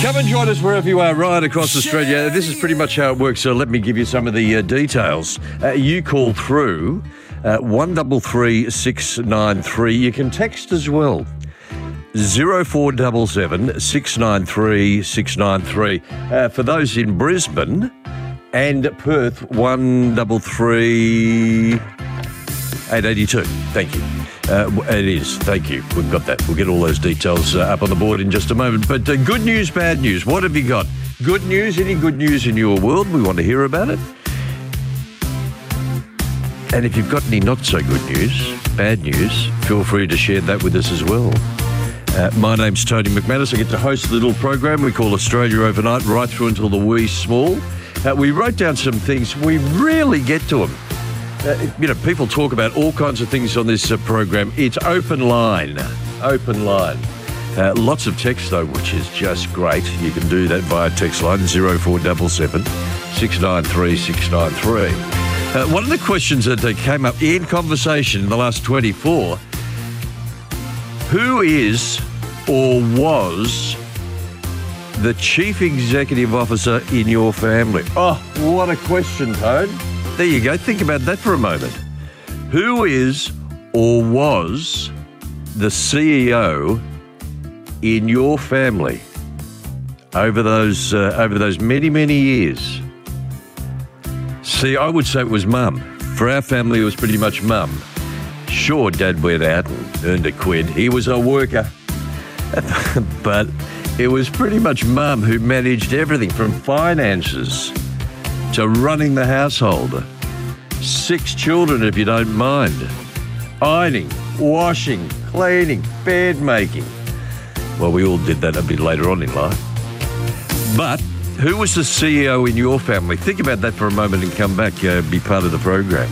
Come and join us wherever you are right across Australia. This is pretty much how it works, so let me give you some of the details. You call through 133 693. You can text as well. 0477 693 693. For those in Brisbane and Perth, 133 882. Thank you. It is. Thank you. We've got that. We'll get all those details up on the board in just a moment. But good news, bad news. What have you got? Good news? Any good news in your world? We want to hear about it. And if you've got any not so good news, bad news, feel free to share that with us as well. My name's Tony McManus. I get to host a little program we call Australia Overnight, right through until the wee small. We wrote down some things. We rarely get to them. People talk about all kinds of things on this program. It's open line. Open line. Lots of text, though, which is just great. You can do that via text line 0477 693 693. One of the questions that came up in conversation in the last 24, who is or was the chief executive officer in your family? Oh, what a question, Tone. There you go. Think about that for a moment. Who is or was the CEO in your family over those many, many years? See, I would say it was Mum. For our family, it was pretty much Mum. Sure, Dad went out and earned a quid. He was a worker. But it was pretty much Mum who managed everything from finances to running the household. 6 children, if you don't mind. Ironing, washing, cleaning, bed making. Well, we all did that a bit later on in life. But who was the CEO in your family? Think about that for a moment and come back, be part of the program.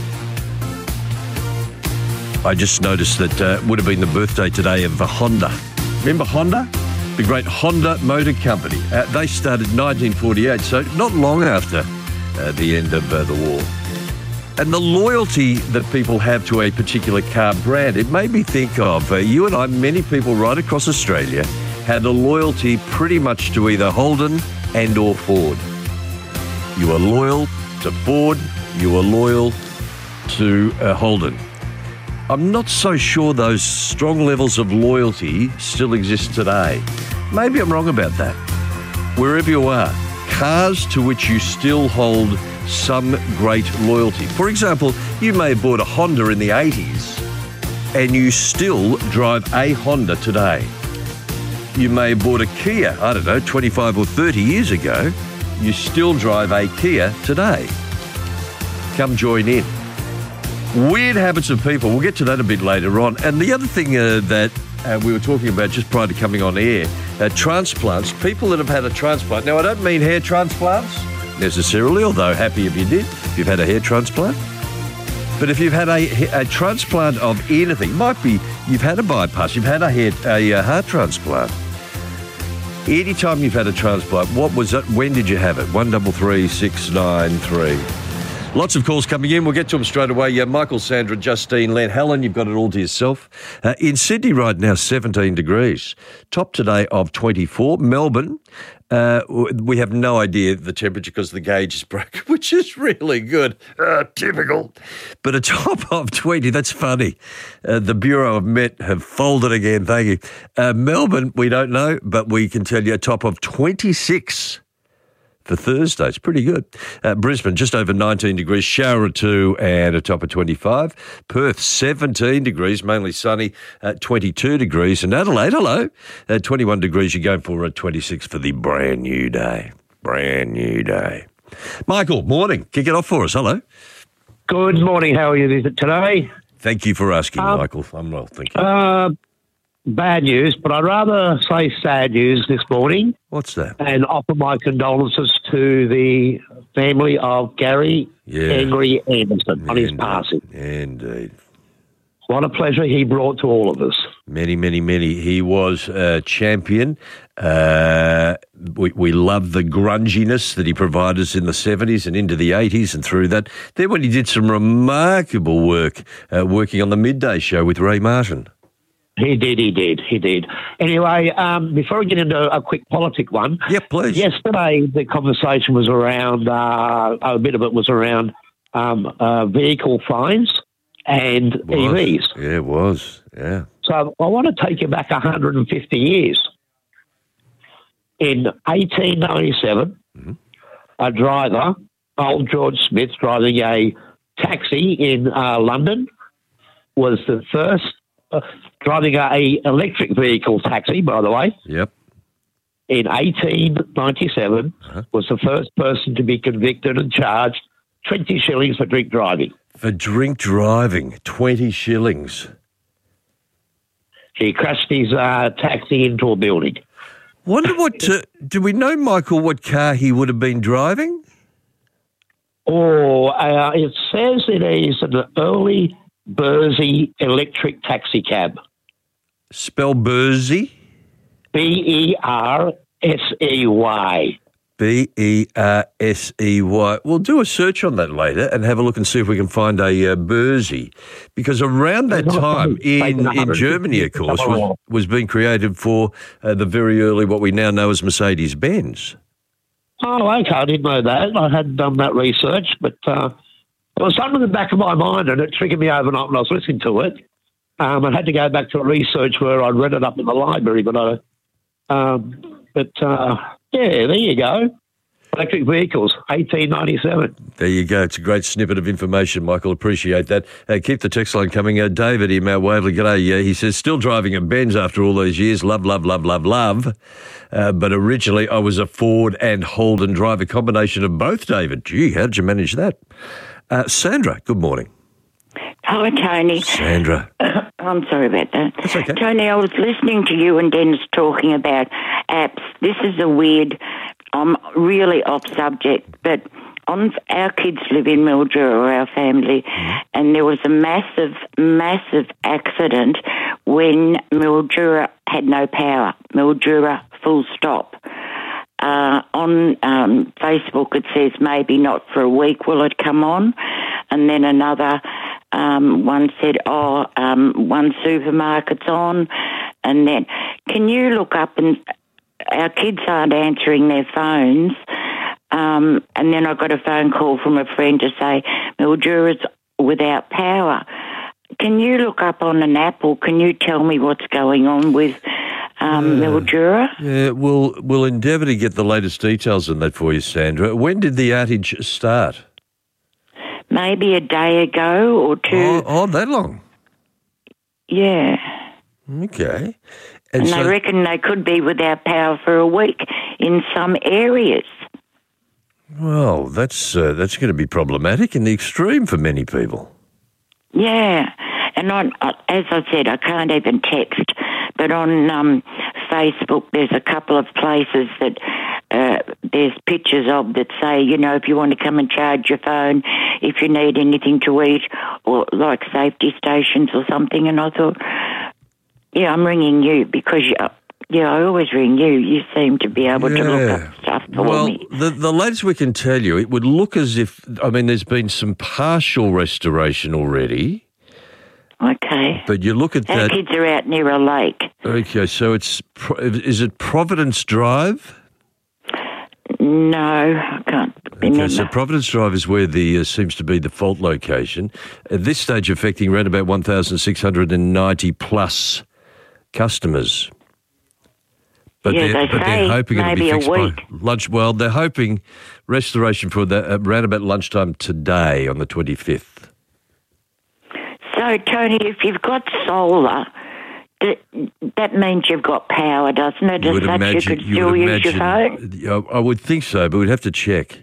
I just noticed that would have been the birthday today of Honda. Remember Honda? The great Honda Motor Company. They started in 1948, so not long after the end of the war. And the loyalty that people have to a particular car brand, it made me think of you and I, many people right across Australia, had a loyalty pretty much to either Holden and or Ford. You were loyal to Ford, you were loyal to Holden. I'm not so sure those strong levels of loyalty still exist today. Maybe I'm wrong about that. Wherever you are, cars to which you still hold some great loyalty. For example, you may have bought a Honda in the 80s and you still drive a Honda today. You may have bought a Kia, 25 or 30 years ago. You still drive a Kia today. Come join in. Weird habits of people. We'll get to that a bit later on. And the other thing that we were talking about just prior to coming on air, transplants, people that have had a transplant. Now, I don't mean hair transplants necessarily, although happy if you did, if you've had a hair transplant. But if you've had a transplant of anything, might be you've had a bypass, you've had a heart transplant. Any time you've had a transplant, what was it? When did you have it? 133 693. Lots of calls coming in. We'll get to them straight away. Yeah, Michael, Sandra, Justine, Len, Helen, you've got it all to yourself. In Sydney right now, 17 degrees. Top today of 24. Melbourne, we have no idea the temperature because the gauge is broken, which is really good. Typical. But a top of 20, that's funny. The Bureau of Met have folded again. Thank you. Melbourne, we don't know, but we can tell you a top of 26. For Thursday, it's pretty good. Brisbane, just over 19 degrees, shower or two and a top of 25. Perth, 17 degrees, mainly sunny, 22 degrees. And Adelaide, 21 degrees. You're going for a 26 for the brand new day. Brand new day. Michael, morning. Kick it off for us. Hello. Good morning. How are you today? Thank you for asking, Michael. I'm well, thank you. Bad news, but I'd rather say sad news this morning. What's that? And offer my condolences to the family of Gary Angry Anderson on his passing. Indeed. What a pleasure he brought to all of us. Many, many, many. He was a champion. We love the grunginess that he provided us in the 70s and into the 80s and through that. Then when he did some remarkable work working on the Midday Show with Ray Martin. He did. Anyway, before we get into a quick politic one. Yeah, please. Yesterday, the conversation was around, a bit of it was around vehicle fines and EVs. Yeah, it was. Yeah. So I want to take you back 150 years. In 1897, a driver, old George Smith, driving a taxi in London, was the first, driving a electric vehicle taxi, by the way. Yep. In 1897, was the first person to be convicted and charged 20 shillings for drink driving. For drink driving, 20 shillings. He crashed his taxi into a building. Wonder what, do we know, Michael, what car he would have been driving? It says it is an early Bersey electric taxi cab. Spell Bersey? Bersey. Bersey. We'll do a search on that later and have a look and see if we can find a Bersey. Because around that time in Germany, of course, was being created for the very early, what we now know as Mercedes-Benz. Oh, okay. I didn't know that. I hadn't done that research, but there was something in the back of my mind and it triggered me overnight when I was listening to it. I had to go back to a research where I'd read it up in the library, yeah, there you go. Electric vehicles, 1897. There you go. It's a great snippet of information, Michael. Appreciate that. Keep the text line coming. David in Mount Waverley, g'day. He says, still driving a Benz after all these years. Love. But originally I was a Ford and Holden driver, combination of both, David. Gee, how did you manage that? Sandra, good morning. Hi, Tony. Sandra. I'm sorry about that. That's okay. Tony, I was listening to you and Dennis talking about apps. This is a weird, I'm really off subject, but our kids live in Mildura, our family, and there was a massive accident when Mildura had no power. Mildura, full stop. On Facebook it says maybe not for a week will it come on, and then another one said, one supermarket's on, and then can you look up, and our kids aren't answering their phones, and then I got a phone call from a friend to say Mildura's without power. Can you look up on an app, or can you tell me what's going on with Mildura? Yeah, we'll endeavour to get the latest details on that for you, Sandra. When did the outage start? Maybe a day ago or two. Oh, that long? Yeah. Okay. And so, they reckon they could be without power for a week in some areas. Well, that's going to be problematic in the extreme for many people. Yeah. And as I said, I can't even text. But on Facebook, there's a couple of places that there's pictures of that say, if you want to come and charge your phone, if you need anything to eat, or like safety stations or something. And I thought, I'm ringing you because, I always ring you. You seem to be able to look up stuff for me. Well, the latest we can tell you, it would look as if, there's been some partial restoration already. Okay. But you look at our that. Kids are out near a lake. Okay, so is it Providence Drive? No, I can't remember. Okay, so Providence Drive is where the seems to be the fault location. At this stage, affecting around about 1,690 plus customers. But they're hoping it'll be fixed by lunch. Well, they're hoping restoration for that around about lunchtime today on the 25th. So, Tony, if you've got solar, that means you've got power, doesn't it? You could still use your phone? I would think so, but we'd have to check.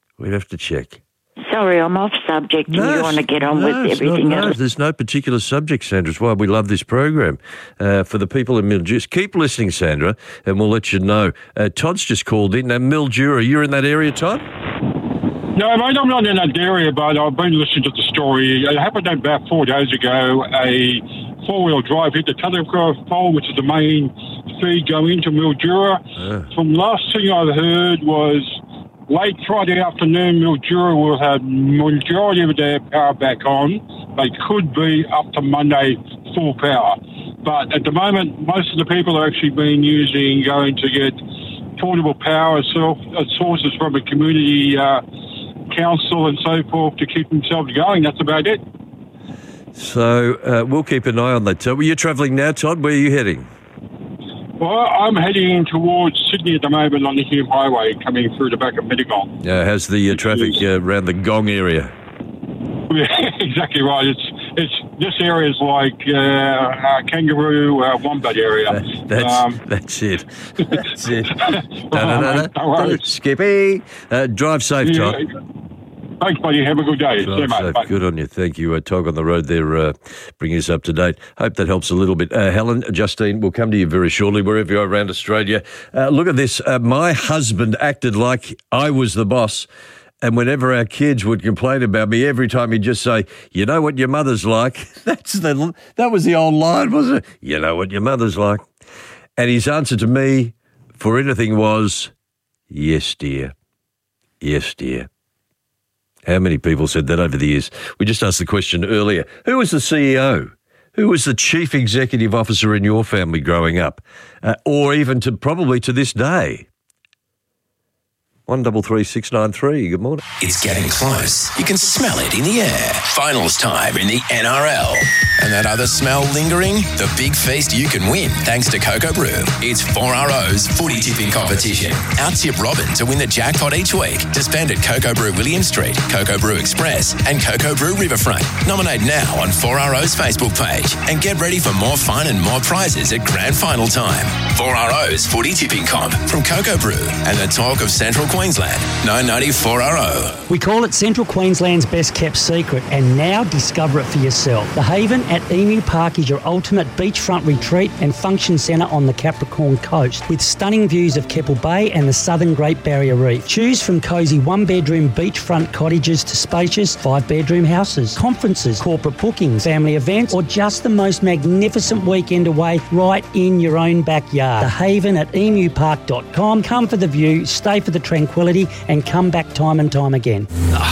Sorry, I'm off subject and you want to get on with everything else. There's no particular subject, Sandra. It's why we love this program. For the people in Mildura, just keep listening, Sandra, and we'll let you know. Todd's just called in. Now, Mildura, you're in that area, Todd? No, mate, I'm not in that area, but I've been listening to the story. It happened about 4 days ago. A four-wheel drive hit the telegraph pole, which is the main feed going into Mildura. From last thing I've heard was late Friday afternoon, Mildura will have majority of their power back on. They could be up to Monday full power. But at the moment, most of the people are actually going to get portable power sources from a community council and so forth to keep themselves going. That's about it. So we'll keep an eye on that. So you're travelling now, Todd. Where are you heading? Well, I'm heading towards Sydney at the moment on the Hume Highway, coming through the back of Mittagong. How's the traffic around the Gong area? Yeah, exactly right. It's this area is like Kangaroo Wombat area. That's it. That's it. No. Skippy. Drive safe, Todd. Thanks, buddy. Have a good day. See you, mate. Bye. Good on you. Thank you, Tog, on the road there, bringing us up to date. Hope that helps a little bit. Helen, Justine, we'll come to you very shortly, wherever you are around Australia. Look at this. My husband acted like I was the boss, and whenever our kids would complain about me, every time he'd just say, you know what your mother's like. That was the old line, wasn't it? You know what your mother's like. And his answer to me for anything was, yes, dear. Yes, dear. How many people said that over the years? We just asked the question earlier. Who was the CEO? Who was the chief executive officer in your family growing up? Or even probably to this day? 133693. Good morning. It's getting close. You can smell it in the air. Finals time in the NRL. And that other smell lingering? The big feast you can win thanks to Cocoa Brew. It's 4RO's footy tipping competition. Out-tip Robin to win the jackpot each week to spend at Cocoa Brew William Street, Cocoa Brew Express and Cocoa Brew Riverfront. Nominate now on 4RO's Facebook page and get ready for more fun and more prizes at grand final time. 4RO's footy tipping comp from Cocoa Brew and the talk of Central Queensland. 990 4RO. We call it Central Queensland's best kept secret, and now discover it for yourself. The Haven at Emu Park is your ultimate beachfront retreat and function centre on the Capricorn coast, with stunning views of Keppel Bay and the southern Great Barrier Reef. Choose from cosy one-bedroom beachfront cottages to spacious five-bedroom houses, conferences, corporate bookings, family events, or just the most magnificent weekend away right in your own backyard. The Haven at emupark.com. Come for the view, stay for the tranquility, and come back time and time again.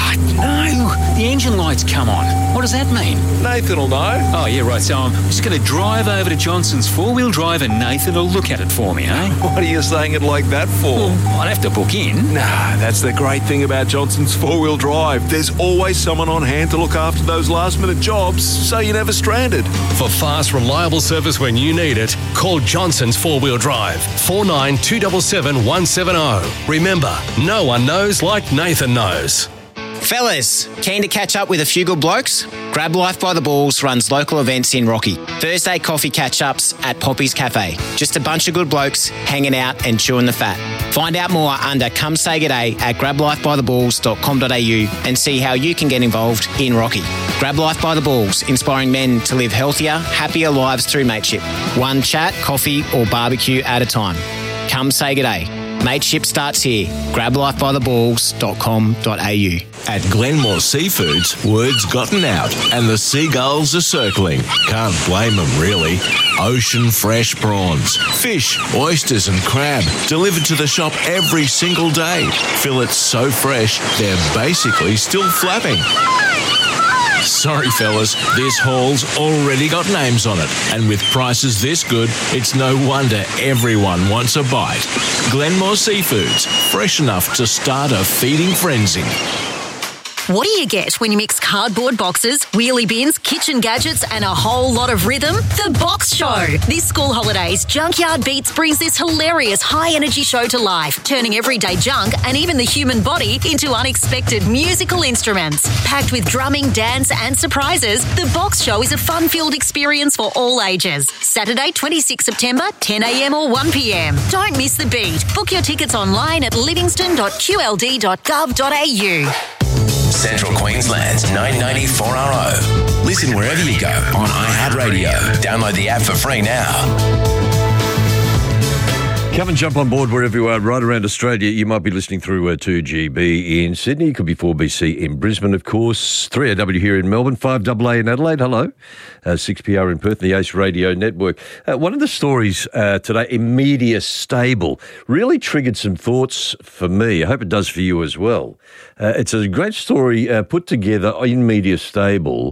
No, the engine light's come on. What does that mean? Nathan will know. Oh, yeah, right. So I'm just going to drive over to Johnson's four-wheel drive and Nathan will look at it for me, eh? What are you saying it like that for? Well, I'd have to book in. Nah, that's the great thing about Johnson's four-wheel drive. There's always someone on hand to look after those last-minute jobs, so you're never stranded. For fast, reliable service when you need it, call Johnson's four-wheel drive, 49 277 170. Remember, no one knows like Nathan knows. Fellas, keen to catch up with a few good blokes? Grab Life by the Balls runs local events in Rocky. Thursday coffee catch-ups at Poppy's Cafe. Just a bunch of good blokes hanging out and chewing the fat. Find out more under Come Say G'day at grablifebytheballs.com.au and see how you can get involved in Rocky. Grab Life by the Balls, inspiring men to live healthier, happier lives through mateship. One chat, coffee or barbecue at a time. Come Say G'day. Mateship starts here. grablifebytheballs.com.au. At Glenmore Seafoods, word's gotten out and the seagulls are circling. Can't blame them, really. Ocean fresh prawns, fish, oysters and crab delivered to the shop every single day. Fillets so fresh, they're basically still flapping. Sorry, fellas, this haul's already got names on it. And with prices this good, it's no wonder everyone wants a bite. Glenmore Seafoods, fresh enough to start a feeding frenzy. What do you get when you mix cardboard boxes, wheelie bins, kitchen gadgets and a whole lot of rhythm? The Box Show. This school holidays, Junkyard Beats brings this hilarious high-energy show to life, turning everyday junk and even the human body into unexpected musical instruments. Packed with drumming, dance and surprises, The Box Show is a fun-filled experience for all ages. Saturday, 26 September, 10 a.m. or 1 p.m. Don't miss the beat. Book your tickets online at livingston.qld.gov.au. Central Queensland's 990 4RO. Listen wherever you go on iHeartRadio. Download the app for free now. Come and jump on board wherever you are, right around Australia. You might be listening through 2GB in Sydney. Could be 4BC in Brisbane, of course. 3AW here in Melbourne, 5AA in Adelaide. Hello. 6PR in Perth, the Ace Radio Network. One of the stories today in Media Stable really triggered some thoughts for me. I hope it does for you as well. It's a great story put together in Media Stable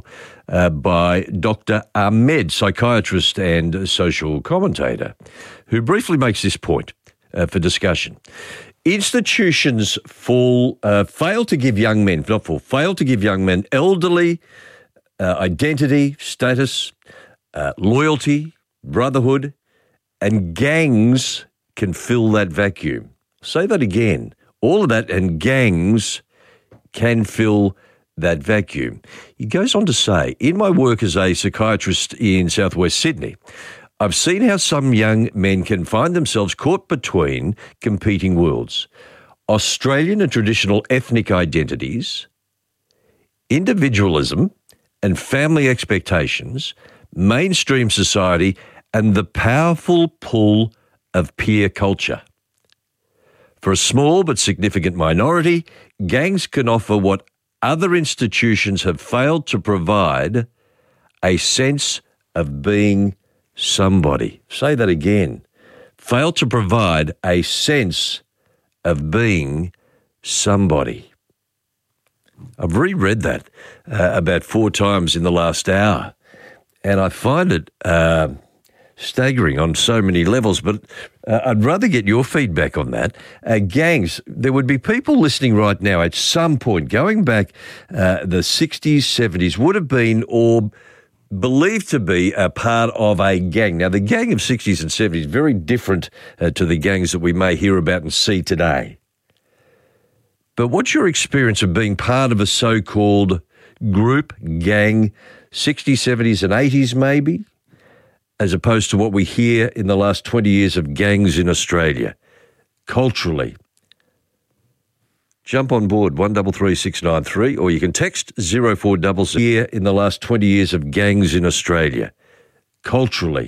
by Dr. Ahmed, psychiatrist and social commentator, who briefly makes this point for discussion. Institutions fail to give young men, elderly identity, status, loyalty, brotherhood, and gangs can fill that vacuum. Say that again. All of that and gangs can fill that vacuum. He goes on to say, in my work as a psychiatrist in southwest Sydney, I've seen how some young men can find themselves caught between competing worlds. Australian and traditional ethnic identities, individualism and family expectations, mainstream society, and the powerful pull of peer culture. For a small but significant minority, gangs can offer what other institutions have failed to provide, a sense of being somebody. Say that again. Fail to provide a sense of being somebody. I've reread that about 4 times in the last hour, and I find it staggering on so many levels, but I'd rather get your feedback on that. Gangs, there would be people listening right now at some point, going back the 60s, 70s, would have been or believed to be a part of a gang. Now, the gang of 60s and 70s is very different to the gangs that we may hear about and see today. But what's your experience of being part of a so-called group, gang, 60s, 70s and 80s maybe, as opposed to what we hear in the last 20 years of gangs in Australia, culturally? Jump on board, 133693, or you can text 0477 here in the last 20 years of gangs in Australia, culturally.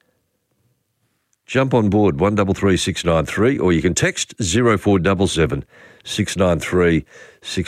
Jump on board, 133693, or you can text 0477 693